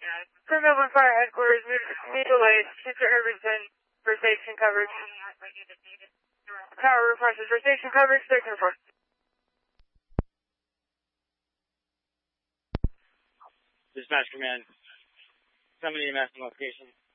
From Melbourne Fire Headquarters, mutual aid, Mr. Herbertson for station coverage. Tower roof horses for station coverage, 13-4. Dispatch command. Somebody EMS in location.